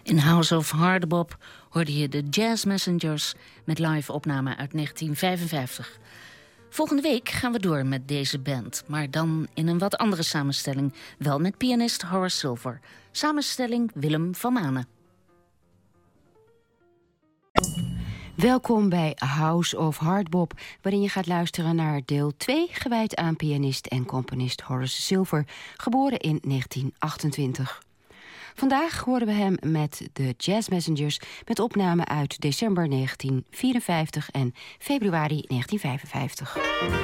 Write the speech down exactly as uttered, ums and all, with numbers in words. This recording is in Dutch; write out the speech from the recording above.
In House of Hardbop hoorde je de Jazz Messengers met live-opname uit negentien vijfenvijftig. Volgende week gaan we door met deze band, maar dan in een wat andere samenstelling. Wel met pianist Horace Silver. Samenstelling Willem van Manen. Welkom bij House of Hardbop, waarin je gaat luisteren naar deel twee... gewijd aan pianist en componist Horace Silver, geboren in negentien achtentwintig. Vandaag horen we hem met de Jazz Messengers met opname uit december negentien vierenvijftig en februari negentien vijfenvijftig.